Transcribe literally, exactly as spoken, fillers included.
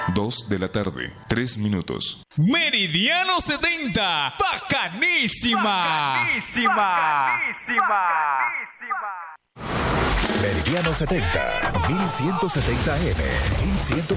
dos de la tarde, tres minutos. Meridiano setenta, bacanísima. Bacanísima. Bacanísima. Meridiano setenta, mil ciento setenta M, mil ciento